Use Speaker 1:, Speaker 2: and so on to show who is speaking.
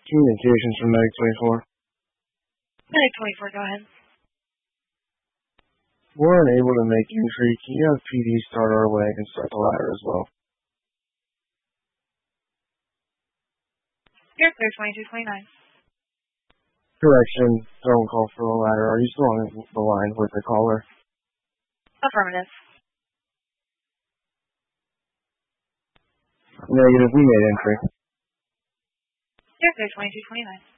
Speaker 1: Communications from Medic 24.
Speaker 2: Medic 24, go ahead.
Speaker 1: We're unable to make entry. Can you have PD start our way and start the ladder as well?
Speaker 2: You're clear, 2229.
Speaker 1: Correction, don't call for the ladder. Are you still on the line with the caller?
Speaker 2: Affirmative.
Speaker 1: Negative, we made entry.
Speaker 2: You're clear, 2229.